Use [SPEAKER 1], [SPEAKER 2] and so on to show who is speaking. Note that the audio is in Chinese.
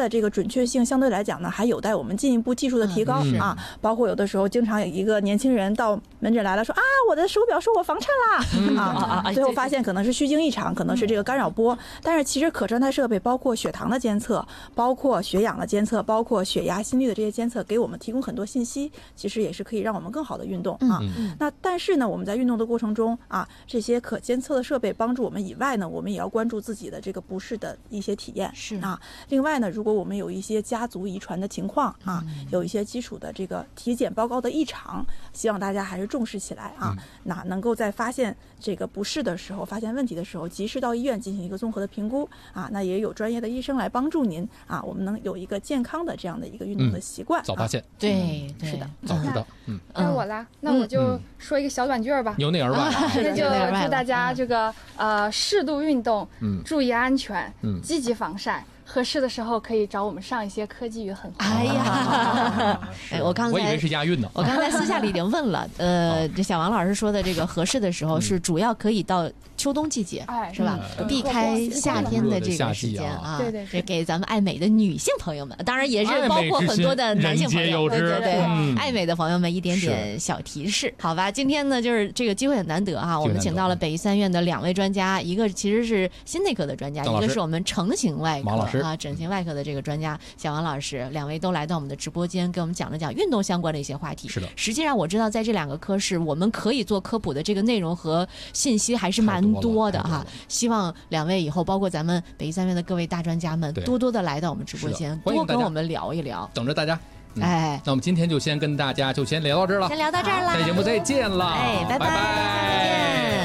[SPEAKER 1] 的这个准确性相对来讲呢，还有待我们进一步技术的提高啊。包括有的时候经常有一个年轻人到门诊来了，说啊，我的手表说我房颤啦，最后发现可能是虚惊一场，可能是这个干扰波。但是其实可穿戴设备包括血糖的监测，包括血氧的监测，包括血压、心率的这些监测，给我们提供很多信息，其实也是可以让我们更好的运动啊。那但是呢，我们在运动的过程中啊，这些可监测的设备帮助我们以外呢，我们也要关注自己的这个不适的一些体验啊。另外呢，如果我们有一些家族遗传的情况啊，有一些基础的这个体检报告的异常，希望大家还是重视起来啊。那能够在发现这个不适的时候，发现问题的时候，及时到医院进行一个综合的评估啊。那也有专业的医生来帮助您啊，我们能有一个健康的这样的一个运动的习惯，
[SPEAKER 2] 早发现。
[SPEAKER 1] 对，是的，
[SPEAKER 2] 早知道。
[SPEAKER 3] 该我啦，那我就说一个小短句吧。
[SPEAKER 2] 由内而外，
[SPEAKER 3] 那就祝大家这个适度运动，注意安全，积极防晒。合适的时候可以找我们上一些科技与狠活。
[SPEAKER 4] 哎呀，我以
[SPEAKER 2] 为是押韵呢。
[SPEAKER 4] 我刚才私下里已经问了，这小王老师说的这个合适的时候是主要可以到秋冬季节，是吧？避开夏天的这个时间啊。
[SPEAKER 3] 对，
[SPEAKER 4] 这给咱们爱美的女性朋友们，当然也是包括很多的男性朋友，对，爱美的朋友们一点点小提示，好吧？今天呢，就是这个机会很难得哈，我们请到了北医三院的2位专家，一个其实是心内科的专家，一个是我们成形外科整形外科的这个专家小王老师，2位都来到我们的直播间，给我们讲了讲运动相关的一些话题。
[SPEAKER 2] 是的，
[SPEAKER 4] 实际上我知道在这2个科室，我们可以做科普的这个内容和信息还是蛮多的哈。希望2位以后，包括咱们北医三院的各位大专家们，多多的来到我们直播间，多跟我们聊一聊，
[SPEAKER 2] 等着大家。
[SPEAKER 4] 哎，
[SPEAKER 2] 那我们今天就先跟大家就先聊到这儿了，
[SPEAKER 4] 先聊到这儿了，
[SPEAKER 2] 下期节目再见了，
[SPEAKER 4] 拜拜，再见。